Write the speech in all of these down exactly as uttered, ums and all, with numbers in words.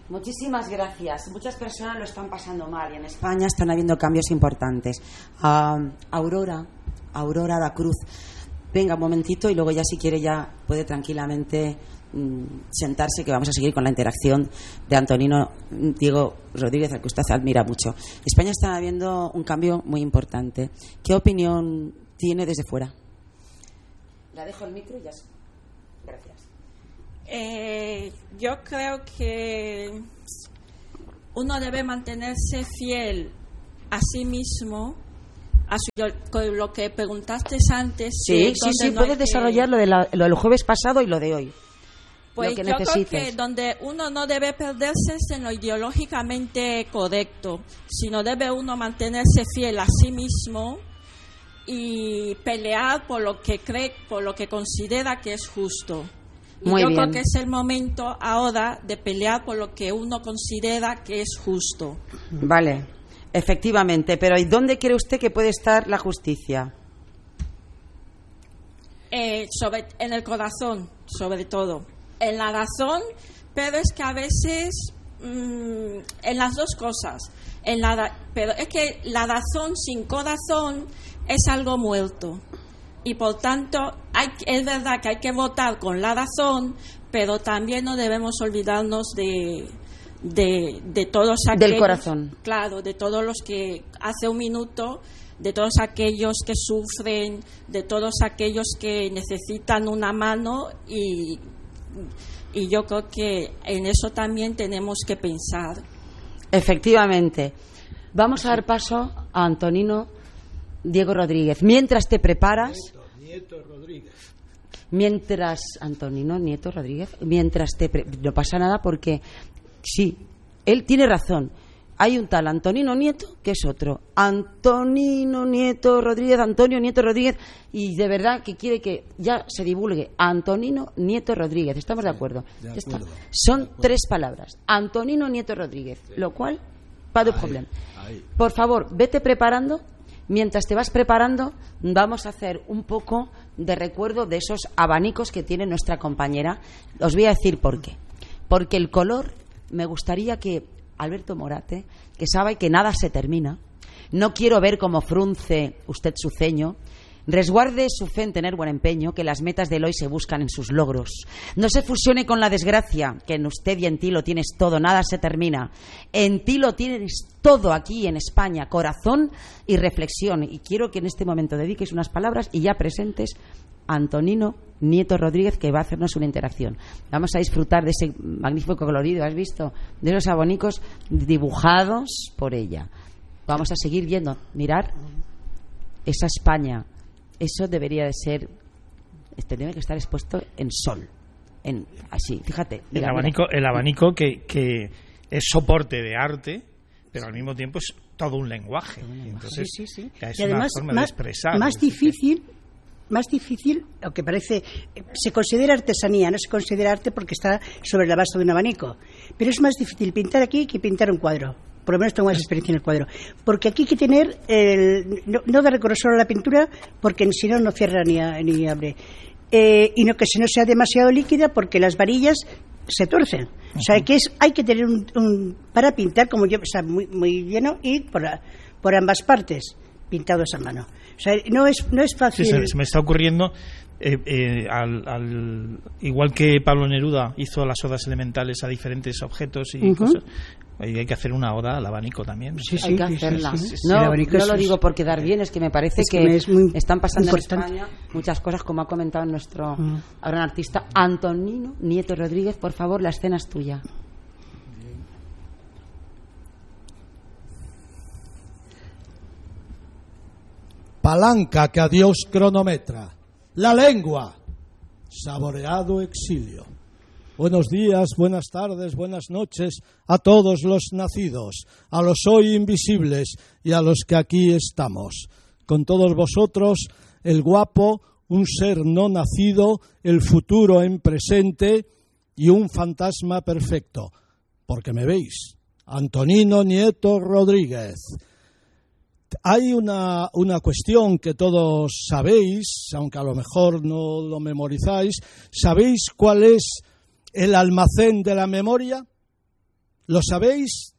Muchísimas gracias. Muchas personas lo están pasando mal y en España están habiendo cambios importantes. Uh, Aurora, Aurora da Cruz. Venga, un momentito y luego ya si quiere ya puede tranquilamente mm, sentarse, que vamos a seguir con la interacción de Antonino Diego Rodríguez, al que usted admira mucho. España está habiendo un cambio muy importante. ¿Qué opinión tiene desde fuera? La dejo el micro y ya. Gracias. Eh, yo creo que uno debe mantenerse fiel a sí mismo, a su, con lo que preguntaste antes. Sí, sí, sí, no puedes que... desarrollar lo, de la, lo del jueves pasado y lo de hoy. Pues lo que yo necesites. Creo que donde uno no debe perderse es en lo ideológicamente correcto, sino debe uno mantenerse fiel a sí mismo y pelear por lo que cree, por lo que considera que es justo. Y Muy yo bien. creo que es el momento ahora de pelear por lo que uno considera que es justo. Vale, efectivamente, pero ¿y dónde cree usted que puede estar la justicia? Eh, sobre, en el corazón, sobre todo. En la razón, pero es que a veces, mmm, en las dos cosas. En la, pero es que la razón sin corazón es algo muerto. Y por tanto, hay, es verdad que hay que votar con la razón, pero también no debemos olvidarnos de, de, de todos aquellos... Del corazón. Claro, de todos los que hace un minuto, de todos aquellos que sufren, de todos aquellos que necesitan una mano y, y yo creo que en eso también tenemos que pensar. Efectivamente. Vamos a dar paso a Antonino Diego Rodríguez. Mientras te preparas... Nieto, Nieto Rodríguez. Mientras... Antonino Nieto Rodríguez. Mientras te... Pre... No pasa nada porque... Sí, él tiene razón. Hay un tal Antonino Nieto que es otro. Antonino Nieto Rodríguez, Antonio Nieto Rodríguez. Y de verdad que quiere que ya se divulgue. Antonino Nieto Rodríguez. ¿Estamos de acuerdo? De Está. acuerdo. Son De acuerdo. tres palabras. Antonino Nieto Rodríguez. Sí. Lo cual, pas de Ahí, problema. ahí. Por favor, vete preparando. Mientras te vas preparando, vamos a hacer un poco de recuerdo de esos abanicos que tiene nuestra compañera. Os voy a decir por qué. Porque el color, me gustaría que Alberto Morate, que sabe que nada se termina, no quiero ver cómo frunce usted su ceño, resguarde su fe en tener buen empeño, que las metas del hoy se buscan en sus logros. No se fusione con la desgracia, que en usted y en ti lo tienes todo, nada se termina. En ti lo tienes todo aquí en España, corazón y reflexión. Y quiero que en este momento dediques unas palabras y ya presentes a Antonino Nieto Rodríguez, que va a hacernos una interacción. Vamos a disfrutar de ese magnífico colorido, ¿has visto? De esos abanicos dibujados por ella. Vamos a seguir viendo, mirar esa España. Eso debería de ser, este tiene que estar expuesto en sol, en así, fíjate. Mira, el abanico, mira. el abanico que, que es soporte de arte, pero al mismo tiempo es todo un lenguaje. Entonces, sí, sí, sí. ya es Y además, una forma más, de expresar. más es difícil, más difícil, aunque parece, se considera artesanía, no se considera arte porque está sobre la base de un abanico, pero es más difícil pintar aquí que pintar un cuadro. Por lo menos tengo más experiencia en el cuadro. Porque aquí hay que tener, el, no, no darle grosor a la pintura, porque si no, no cierra ni, a, ni abre. Eh, y no que si no sea demasiado líquida, porque las varillas se tuercen. Uh-huh. O sea, que es, hay que tener un, un para pintar, como yo, o sea, muy, muy lleno y por, la, por ambas partes, pintados a mano. O sea, no es, no es fácil. Sí, se, se me está ocurriendo, eh, eh, al, al, igual que Pablo Neruda hizo las odas elementales a diferentes objetos y uh-huh. cosas. Hay que hacer una oda al abanico también. Sí, sí, hay que hacerla. Sí, sí, sí. No, Sí, no lo digo por quedar bien, es que me parece es que, que, que muy están pasando importante. en España muchas cosas, como ha comentado nuestro mm. gran artista Antonino Nieto Rodríguez. Por favor, la escena es tuya. Palanca que a Dios cronometra. La lengua. Saboreado exilio. Buenos días, buenas tardes, buenas noches a todos los nacidos, a los hoy invisibles y a los que aquí estamos. Con todos vosotros, el guapo, un ser no nacido, el futuro en presente y un fantasma perfecto. Porque me veis, Antonino Nieto Rodríguez. Hay una, una cuestión que todos sabéis, aunque a lo mejor no lo memorizáis. ¿Sabéis cuál es el almacén de la memoria? ¿Lo sabéis?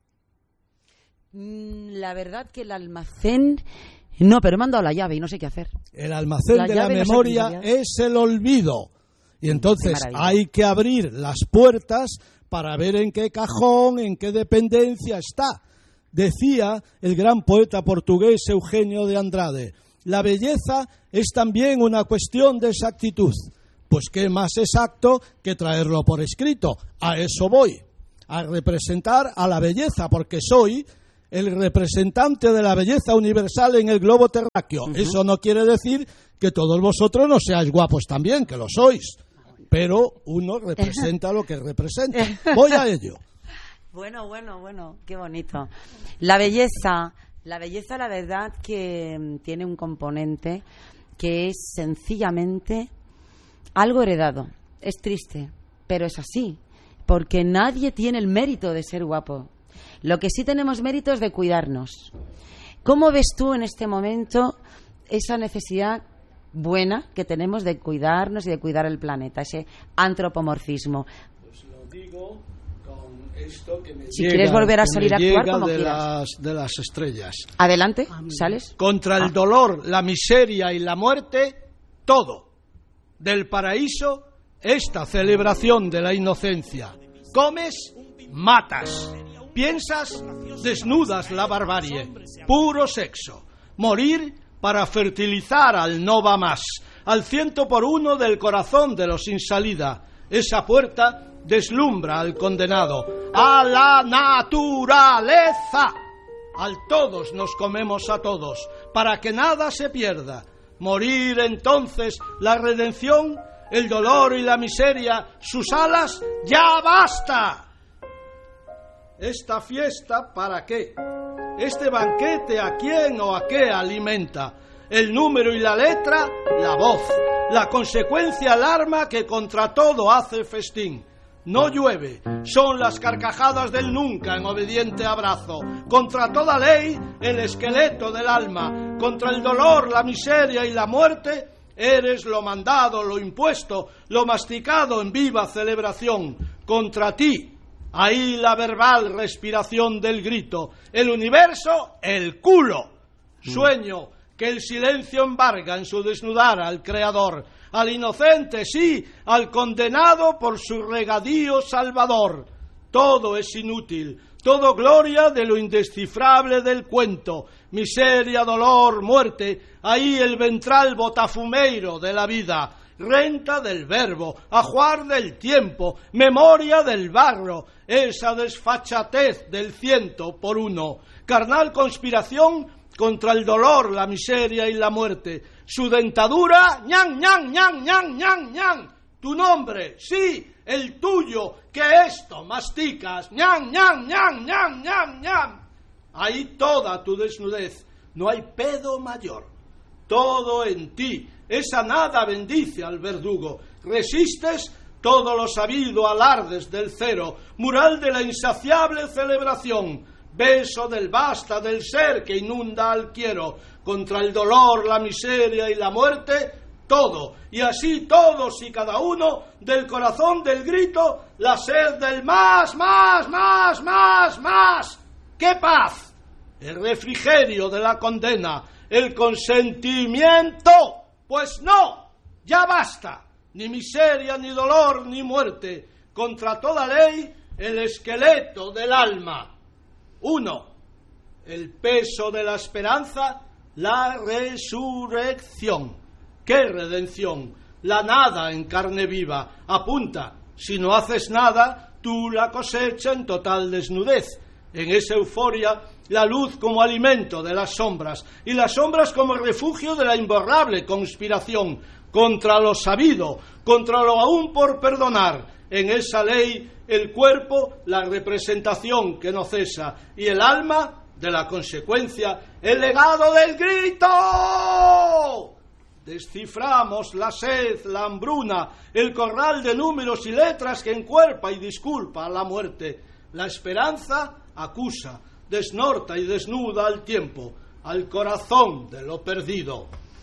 La verdad que el almacén... No, pero me han dado la llave y no sé qué hacer. El almacén la de la memoria no sé es el olvido. Y entonces hay que abrir las puertas para ver en qué cajón, en qué dependencia está. Decía el gran poeta portugués Eugenio de Andrade, la belleza es también una cuestión de exactitud. Pues qué más exacto que traerlo por escrito. A eso voy, a representar a la belleza, porque soy el representante de la belleza universal en el globo terráqueo. Uh-huh. Eso no quiere decir que todos vosotros no seáis guapos también, que lo sois. Pero uno representa lo que representa. Voy a ello. Bueno, bueno, bueno, qué bonito. La belleza, la belleza, la verdad que tiene un componente que es sencillamente algo heredado. Es triste, pero es así, porque nadie tiene el mérito de ser guapo. Lo que sí tenemos mérito es de cuidarnos. ¿Cómo ves tú en este momento esa necesidad buena que tenemos de cuidarnos y de cuidar el planeta, ese antropomorfismo? Pues lo digo con esto que me si llega, quieres volver a salir a actuar como de quieras. Las, de las estrellas. Adelante, ¿sales? Contra el ah. dolor, la miseria y la muerte, todo. Del paraíso, esta celebración de la inocencia. Comes, matas. Piensas, desnudas la barbarie. Puro sexo. Morir para fertilizar al no va más, al ciento por uno del corazón de los sin salida. Esa puerta deslumbra al condenado, a la naturaleza. Al todos nos comemos a todos, para que nada se pierda. Morir entonces la redención, el dolor y la miseria, sus alas, ya basta. Esta fiesta, ¿para qué? Este banquete, ¿a quién o a qué alimenta? El número y la letra, la voz. La consecuencia, el arma que contra todo hace festín. No llueve, son las carcajadas del nunca en obediente abrazo. Contra toda ley, el esqueleto del alma. Contra el dolor, la miseria y la muerte, eres lo mandado, lo impuesto, lo masticado en viva celebración. Contra ti, ahí la verbal respiración del grito. El universo, el culo. Sueño que el silencio embarga en su desnudar al creador. Al inocente, sí, al condenado por su regadío salvador. Todo es inútil, todo gloria de lo indescifrable del cuento. Miseria, dolor, muerte, ahí el ventral botafumeiro de la vida. Renta del verbo, ajuar del tiempo, memoria del barro, esa desfachatez del ciento por uno. Carnal conspiración contra el dolor, la miseria y la muerte. Su dentadura, ñan, ñan, ñan, ñan, ñan, ñan. Tu nombre, sí, el tuyo, que esto masticas, ñan, ñan, ñan, ñan, ñan, ñan. Ahí toda tu desnudez, no hay pedo mayor. Todo en ti, esa nada bendice al verdugo. Resistes todo lo sabido, alardes del cero, mural de la insaciable celebración. Beso del basta del ser que inunda al quiero. Contra el dolor, la miseria y la muerte, todo. Y así todos y cada uno, del corazón del grito, la sed del más, más, más, más, más. ¡Qué paz! El refrigerio de la condena, el consentimiento. Pues no, ya basta. Ni miseria, ni dolor, ni muerte. Contra toda ley, el esqueleto del alma. Uno, el peso de la esperanza, la resurrección. ¿Qué redención? La nada en carne viva. Apunta, si no haces nada, tú la cosecha en total desnudez. En esa euforia, la luz como alimento de las sombras, y las sombras como refugio de la imborrable conspiración. Contra lo sabido, contra lo aún por perdonar. En esa ley, el cuerpo, la representación que no cesa, y el alma, de la consecuencia, el legado del grito. Desciframos la sed, la hambruna, el corral de números y letras que encuerpa y disculpa a la muerte. La esperanza acusa, desnorta y desnuda al tiempo, al corazón de lo perdido.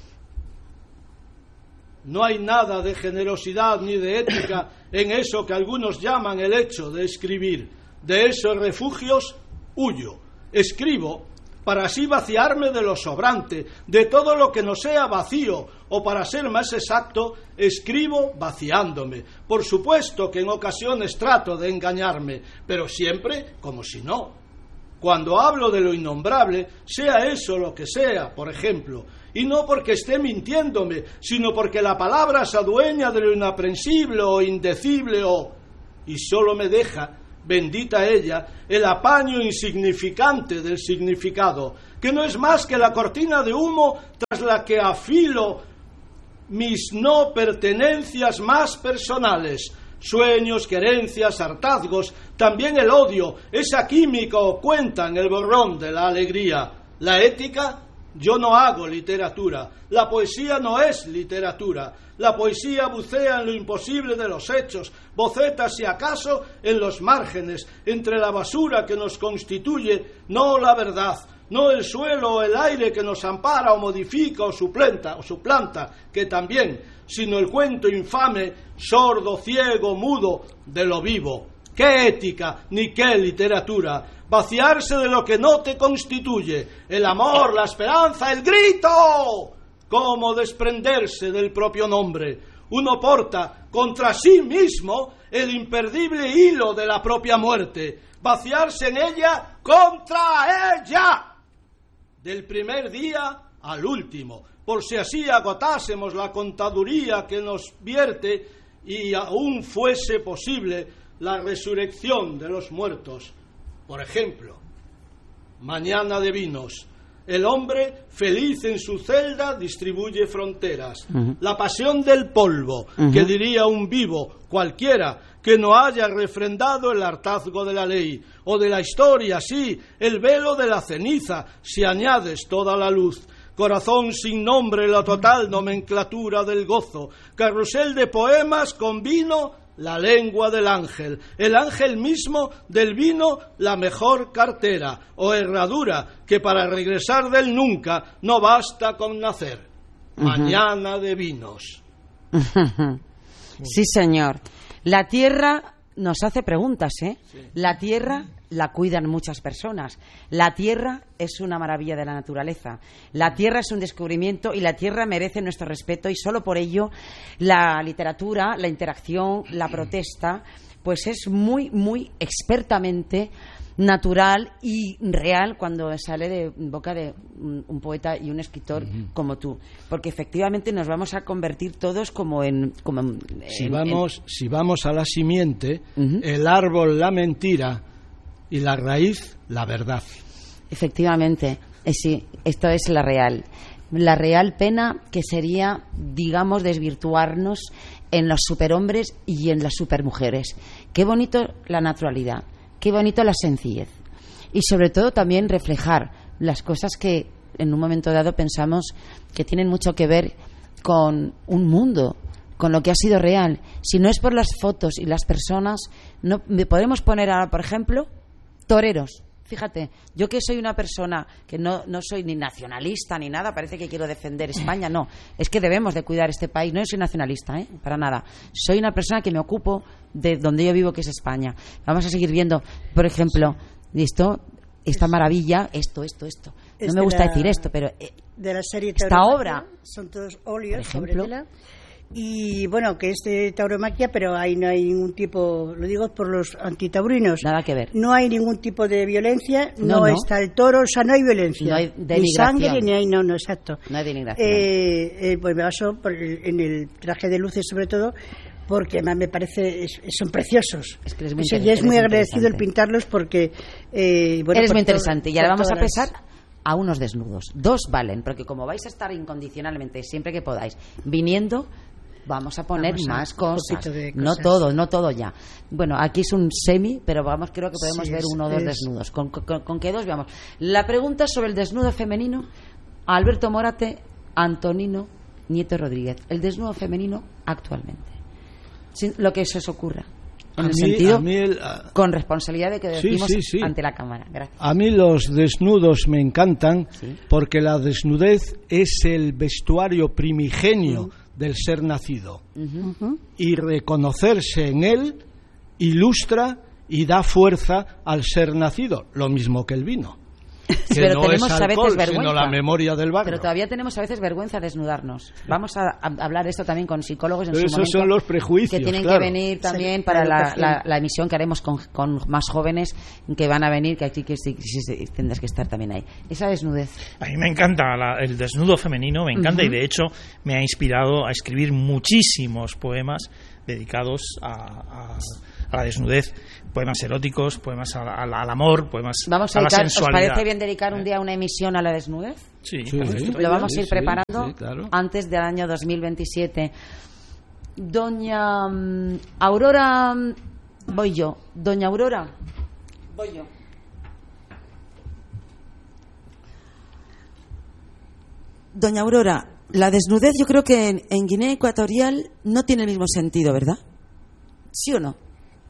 No hay nada de generosidad ni de ética en eso que algunos llaman el hecho de escribir. De esos refugios huyo. Escribo para así vaciarme de lo sobrante, de todo lo que no sea vacío, o para ser más exacto, escribo vaciándome. Por supuesto que en ocasiones trato de engañarme, pero siempre como si no. Cuando hablo de lo innombrable, sea eso lo que sea, por ejemplo, y no porque esté mintiéndome, sino porque la palabra se adueña de lo inaprensible o indecible o... y solo me deja, bendita ella, el apaño insignificante del significado, que no es más que la cortina de humo tras la que afilo mis no pertenencias más personales, sueños, querencias, hartazgos, también el odio, esa química oculta en el borrón de la alegría. La ética, yo no hago literatura, la poesía no es literatura. La poesía bucea en lo imposible de los hechos, boceta si acaso en los márgenes, entre la basura que nos constituye, no la verdad, no el suelo o el aire que nos ampara o modifica o suplanta, o suplanta, que también, sino el cuento infame, sordo, ciego, mudo, de lo vivo. ¿Qué ética ni qué literatura? Vaciarse de lo que no te constituye, el amor, la esperanza, el grito. ¿Cómo desprenderse del propio nombre? Uno porta contra sí mismo el imperdible hilo de la propia muerte. Vaciarse en ella contra ella. Del primer día al último, por si así agotásemos la contaduría que nos vierte y aún fuese posible la resurrección de los muertos. Por ejemplo, mañana de vinos. El hombre, feliz en su celda, distribuye fronteras. Uh-huh. La pasión del polvo, uh-huh. que diría un vivo cualquiera que no haya refrendado el hartazgo de la ley, o de la historia, sí, el velo de la ceniza, si añades toda la luz. Corazón sin nombre, la total nomenclatura del gozo. Carrusel de poemas con vino, la lengua del ángel, el ángel mismo del vino, la mejor cartera o herradura, que para regresar del nunca no basta con nacer. Uh-huh. Mañana de vinos. Uh-huh. Sí, señor. La tierra nos hace preguntas, ¿eh? Sí. La tierra la cuidan muchas personas. La tierra es una maravilla de la naturaleza. La tierra es un descubrimiento y la tierra merece nuestro respeto, y solo por ello la literatura, la interacción, la protesta, pues es muy, muy expertamente natural y real cuando sale de boca de un, un poeta y un escritor uh-huh. como tú, porque efectivamente nos vamos a convertir todos como en, como en, si en, vamos en... si vamos a la simiente, uh-huh. el árbol la mentira y la raíz la verdad. Efectivamente, eh, sí, esto es la real la real pena, que sería, digamos, desvirtuarnos en los superhombres y en las supermujeres. Qué bonito la naturalidad, qué bonito la sencillez, y sobre todo también reflejar las cosas que en un momento dado pensamos que tienen mucho que ver con un mundo, con lo que ha sido real. Si no es por las fotos y las personas, no podemos poner ahora, por ejemplo, toreros. Fíjate, yo que soy una persona que no, no soy ni nacionalista ni nada, parece que quiero defender España, no, es que debemos de cuidar este país. No soy nacionalista, ¿eh? Para nada. Soy una persona que me ocupo de donde yo vivo, que es España. Vamos a seguir viendo, por ejemplo, esto, esta maravilla, esto, esto, esto. No me gusta decir esto, pero eh, de la serie esta obra, son todos óleos, por ejemplo, sobre tela. Y bueno, que es de tauromaquia, pero ahí no hay ningún tipo, lo digo por los antitaurinos, nada que ver. No hay ningún tipo de violencia, no, no, no. está el toro, o sea, no hay violencia. No hay denigración. Ni sangre, ni hay, no, no, exacto. No hay denigración. Eh, eh, pues me baso por el, en el traje de luces, sobre todo, porque además me parece, es, son preciosos. Es que es muy, Eso, y es muy agradecido el pintarlos porque... Eh, bueno, eres por muy interesante. Todo, y ahora vamos a las... pasar a unos desnudos. Dos valen, porque como vais a estar incondicionalmente, siempre que podáis, viniendo... Vamos a poner vamos a más cosas. cosas. No todo, no todo ya. Bueno, aquí es un semi, pero vamos, creo que podemos sí, ver uno o dos es... desnudos. ¿Con, con, ¿Con qué dos veamos? La pregunta sobre el desnudo femenino, Alberto Morate, Antonino Nieto Rodríguez. El desnudo femenino actualmente. Sin, lo que se os ocurra. En a el mí, sentido, mí el, uh... con responsabilidad de que decimos sí, sí, sí. ante la cámara. Gracias. A mí los desnudos me encantan, ¿sí? Porque la desnudez es el vestuario primigenio uh-huh. del ser nacido, uh-huh. y reconocerse en él ilustra y da fuerza al ser nacido, lo mismo que el vino. Que pero no tenemos es a alcohol, veces vergüenza. sino la memoria del barro. Pero todavía tenemos a veces vergüenza de desnudarnos. Vamos a, a hablar esto también con psicólogos en pero su esos momento, son los prejuicios, que tienen claro. que venir también Sí, para la la, educación. la, la emisión que haremos con, con más jóvenes que van a venir, que aquí que sí, sí, sí, tendrás que estar también ahí. Esa desnudez. A mí me encanta la- el desnudo femenino, me encanta, Ujú. y de hecho me ha inspirado a escribir muchísimos poemas dedicados a, a- a la desnudez, poemas eróticos, poemas al, al- al amor, poemas Vamos a a la dedicar, ¿os sensualidad. parece bien dedicar un día una emisión a la desnudez? Sí, Sí, perfecto. Lo vamos sí, a ir sí, preparando sí, claro. antes del año dos mil veintisiete. Doña mm, Aurora, mm, voy yo. Doña Aurora, voy yo. Doña Aurora, la desnudez yo creo que en, en Guinea Ecuatorial no tiene el mismo sentido, ¿verdad? ¿Sí o no?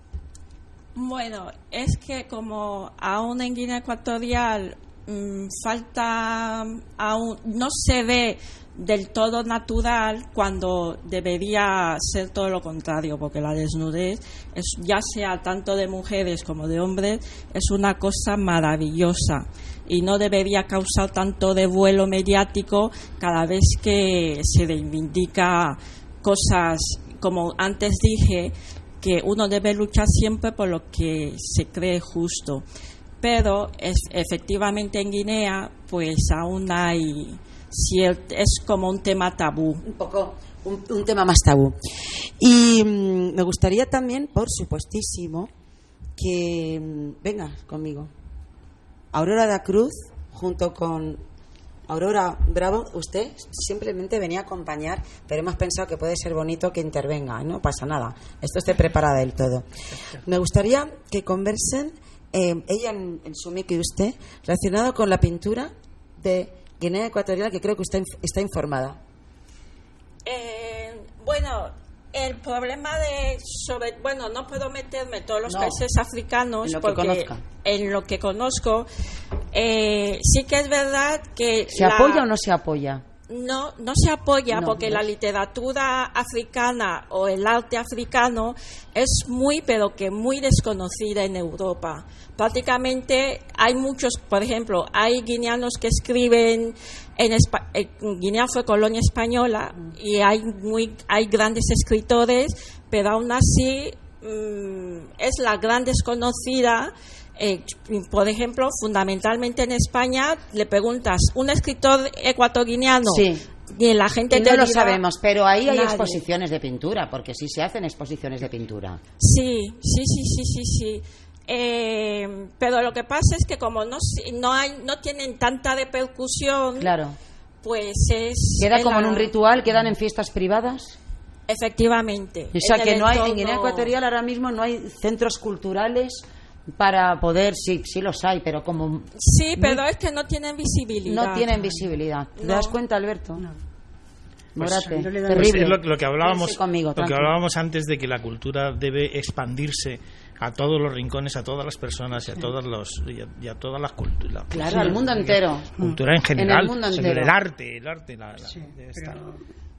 Bueno, es que como aún en Guinea Ecuatorial mm, falta, aún no se ve del todo natural, cuando debería ser todo lo contrario, porque la desnudez, es, ya sea tanto de mujeres como de hombres, es una cosa maravillosa y no debería causar tanto revuelo mediático cada vez que se reivindica cosas, como antes dije, que uno debe luchar siempre por lo que se cree justo. Pero es, efectivamente en Guinea pues aún hay ciert- es como un tema tabú. Un poco, un, un tema más tabú. Y mm, me gustaría también, por supuestísimo, que mm, venga conmigo. Aurora da Cruz, junto con Aurora Bravo, usted simplemente venía a acompañar, pero hemos pensado que puede ser bonito que intervenga, no pasa nada, esto esté preparada del todo. Me gustaría que conversen, eh, ella en, en su mic y usted, relacionado con la pintura de Guinea Ecuatorial, que creo que usted inf- está informada. Eh, bueno, el problema de sobre bueno, no puedo meterme en todos los No. países africanos En lo que porque conozca. en lo que conozco eh, sí que es verdad que ¿Se la- apoya o no se apoya? No, no se apoya No, porque no. la literatura africana o el arte africano es muy, pero que muy desconocida en Europa. Prácticamente hay muchos, por ejemplo, hay guineanos que escriben en Espa- eh, Guinea fue colonia española y hay muy, hay grandes escritores, pero aún así mm, es la gran desconocida. Eh, por ejemplo, fundamentalmente en España, le preguntas, ¿un escritor ecuatoriano? Sí. Y la gente Y te no lo dirá, sabemos, pero ahí hay nadie. exposiciones de pintura, porque sí se hacen exposiciones de pintura. Sí, sí, sí, sí, sí, sí. Eh, pero lo que pasa es que como no si- no hay, no tienen tanta repercusión, Claro. pues es Queda es como en la- un ritual, quedan en fiestas privadas. Efectivamente. O sea en que el no hay, en entorno- Guinea Ecuatorial ahora mismo no hay centros culturales para poder, sí, sí los hay, pero como Sí, pero es que no tienen visibilidad. no tienen visibilidad. ¿Te No. das cuenta, Alberto? No. Morate, no le dan- Pues terrible. es lo, lo que hablábamos Quédese conmigo, lo que tranquilo. hablábamos antes de que la cultura debe expandirse a todos los rincones, a todas las personas y a todos los y a, y a todas las culturas. Claro, al mundo entero. Cultura en general, el mundo el, entero. el arte, el arte, la, la- Sí, debe pero- estar.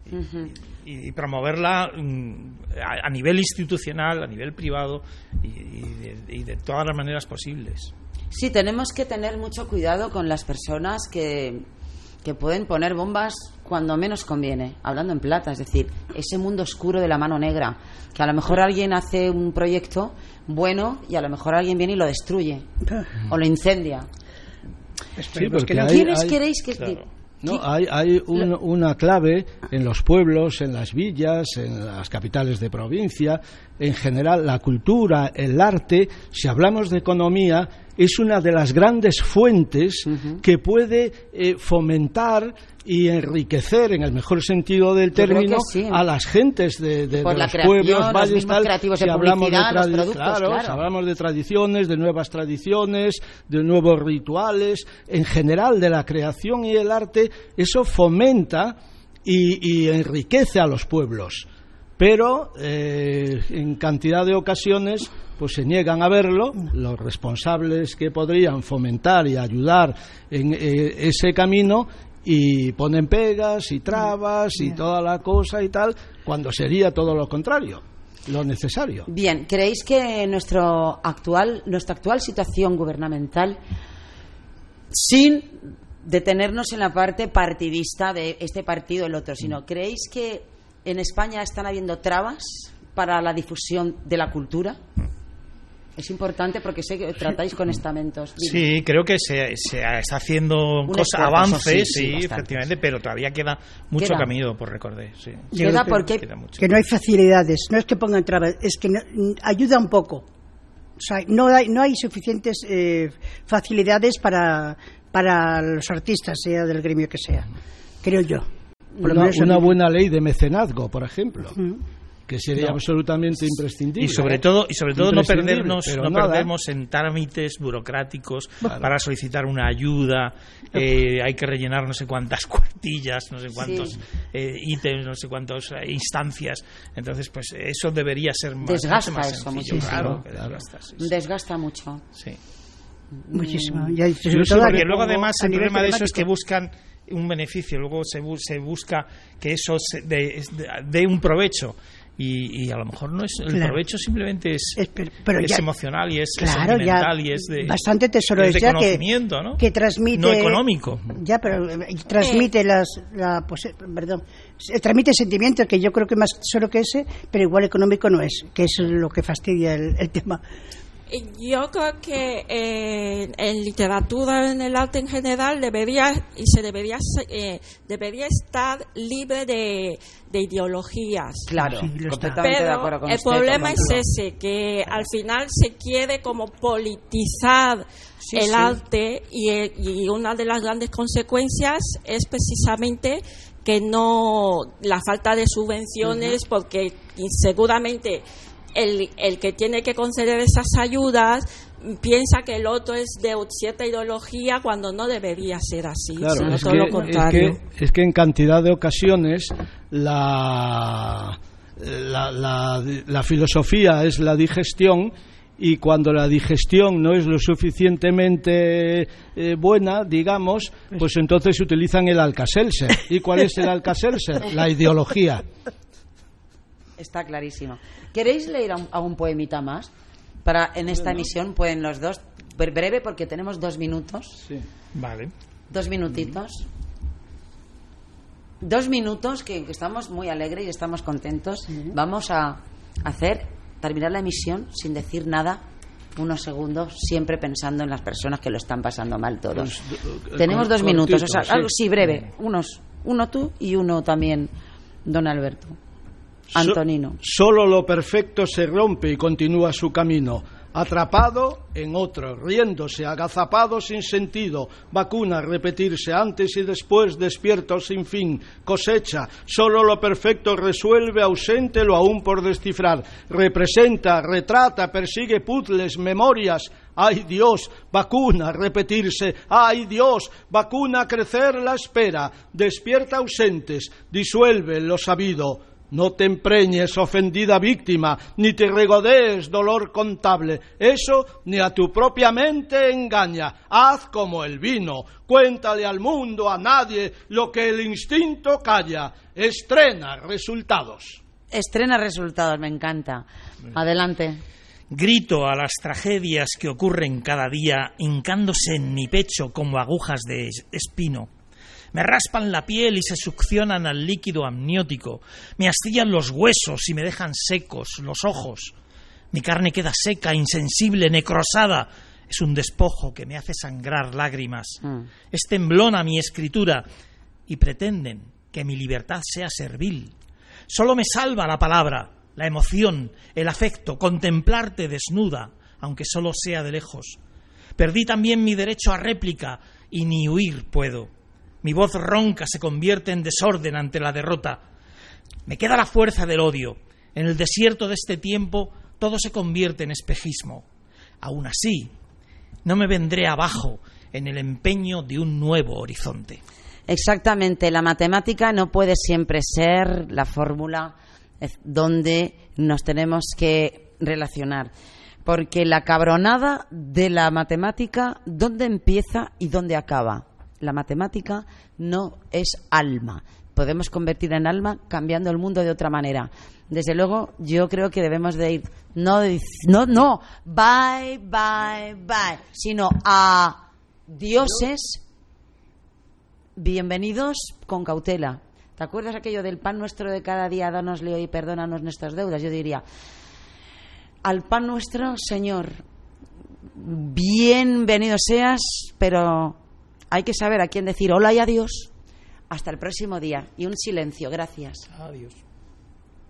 Y, y promoverla mm, a, a nivel institucional, a nivel privado y, y de, y de todas las maneras posibles. Sí, tenemos que tener mucho cuidado con las personas que, que pueden poner bombas cuando menos conviene, hablando en plata, es decir, ese mundo oscuro de la mano negra, que a lo mejor alguien hace un proyecto bueno y a lo mejor alguien viene y lo destruye o lo incendia. Esperemos porque que no. hay- ¿Quiénes queréis que...? Claro. No, hay, hay un- una clave en los pueblos, en las villas, en las capitales de provincia, en general la cultura, el arte, si hablamos de economía, es una de las grandes fuentes que puede eh, fomentar y enriquecer, en el mejor sentido del creo término, que sí. a las gentes de, de- Por de la los creación, pueblos, los valles, mismos tal. creativos de Si hablamos de publicidad, los tradi- productos, claro, claro. si hablamos de tradiciones, de nuevas tradiciones, de nuevos rituales, en general de la creación y el arte, eso fomenta y, y enriquece a los pueblos. Pero eh, en cantidad de ocasiones pues se niegan a verlo los responsables que podrían fomentar y ayudar en eh, ese camino, y ponen pegas y trabas y toda la cosa y tal, cuando sería todo lo contrario. lo necesario. Bien, ¿creéis que nuestro actual, nuestra actual situación gubernamental, sin detenernos en la parte partidista de este partido o el otro, sino creéis que en España están habiendo trabas para la difusión de la cultura? Es importante porque sé que tratáis con estamentos. Dime. Sí, creo que se, se está haciendo Un cosas, esfuerzo, avances, sí, sí, sí, efectivamente, pero todavía queda mucho Queda. camino por recorrer. Sí. Queda porque Queda mucho. Que no hay facilidades, no es que pongan trabas, es que no- ayuda un poco. O sea, no hay, no hay suficientes eh, facilidades para, para los artistas, sea del gremio que sea, creo yo. Por lo Una, menos a una mí. buena ley de mecenazgo, por ejemplo, Mm. que sería No. absolutamente imprescindible. Y sobre todo, y sobre todo no Imprescindible, perdernos, pero no nada. perdernos en trámites burocráticos Claro. para solicitar una ayuda. Eh, hay que rellenar no sé cuántas cuartillas, no sé cuántos Sí. eh, ítems, no sé cuántas eh, instancias. Entonces, pues eso debería ser más, Desgasta mucho más eso sencillo. muchísimo. Claro, que Claro. desgasta, sí, sí. desgasta mucho. Sí. Muchísimo. Ya, sobre Yo sí, todo Porque a- luego además a el nivel problema de eso es que telemático. buscan un beneficio, luego se, bu- se busca que eso se dé de, de un provecho y, y a lo mejor no es el Claro. provecho, simplemente es, Es, pero- pero es ya- emocional y es, es Claro, ya sentimental y es de bastante tesoro es es de ya que, conocimiento, ¿no? que transmite No económico. ya pero eh, transmite las la pues, eh, perdón se- transmite sentimientos que yo creo que más tesoro que ese, pero igual económico no es, que es lo que fastidia el, el tema. Yo creo que eh, en literatura, en el arte en general, debería y se debería se- eh, debería estar libre de, de ideologías. Claro, Sí, lo está. completamente de acuerdo Pero con el usted, problema Fernando. es ese, que al final se quiere como politizar Sí, el sí. arte y, eh, y una de las grandes consecuencias es precisamente que no la falta de subvenciones, porque y seguramente el, el que tiene que conceder esas ayudas piensa que el otro es de cierta ideología cuando no debería ser así, Claro, sino es todo que, lo es, contrario. que, es que en cantidad de ocasiones la, la, la, la filosofía es la digestión, y cuando la digestión no es lo suficientemente eh, buena, digamos, pues entonces utilizan el Alka-Seltzer. ¿Y cuál es el Alka-Seltzer? La ideología. Está clarísimo. ¿Queréis leer a un, a un poemita más? Para en esta emisión pueden los dos, bre- breve porque tenemos dos minutos, Sí. Vale. dos minutitos. Dos minutos que, que estamos muy alegres y estamos contentos. Vamos a hacer, terminar la emisión sin decir nada, unos segundos, siempre pensando en las personas que lo están pasando mal todos. Pues, eh, Tenemos cor- dos minutos, o sea, cortito, algo sí. sí, breve. Unos, uno tú y uno también, don Alberto. Antonino. So- solo lo perfecto se rompe y continúa su camino. Atrapado en otro, riéndose, agazapado sin sentido, vacuna, repetirse antes y después, despierto sin fin, cosecha, solo lo perfecto resuelve, ausente lo aún por descifrar, representa, retrata, persigue puzzles, memorias, ay Dios, vacuna, repetirse, ay Dios, vacuna, crecer la espera, despierta ausentes, disuelve lo sabido. No te empreñes, ofendida víctima, ni te regodees, dolor contable. Eso ni a tu propia mente engaña. Haz como el vino, cuéntale al mundo, a nadie, lo que el instinto calla. Estrena resultados. Estrena resultados, me encanta. Adelante. Grito a las tragedias que ocurren cada día, hincándose en mi pecho como agujas de es- espino. Me raspan la piel y se succionan al líquido amniótico. Me astillan los huesos y me dejan secos los ojos. Mi carne queda seca, insensible, necrosada. Es un despojo que me hace sangrar lágrimas. Mm. Es temblona mi escritura y pretenden que mi libertad sea servil. Solo me salva la palabra, la emoción, el afecto, contemplarte desnuda, aunque solo sea de lejos. Perdí también mi derecho a réplica y ni huir puedo. Mi voz ronca se convierte en desorden ante la derrota. Me queda la fuerza del odio. En el desierto de este tiempo todo se convierte en espejismo. Aún así, no me vendré abajo en el empeño de un nuevo horizonte. Exactamente, la matemática no puede siempre ser la fórmula eh, donde nos tenemos que relacionar, porque la cabronada de la matemática, ¿dónde empieza y dónde acaba? La matemática no es alma, podemos convertir en alma cambiando el mundo de otra manera. Desde luego, yo creo que debemos de ir, no, no, no, bye, bye, bye, sino a dioses, bienvenidos con cautela. ¿Te acuerdas aquello del pan nuestro de cada día, dánosle hoy y perdónanos nuestras deudas? Yo diría, al pan nuestro, Señor, bienvenido seas, pero hay que saber a quién decir hola y adiós. Hasta el próximo día. Y un silencio. Gracias. Adiós.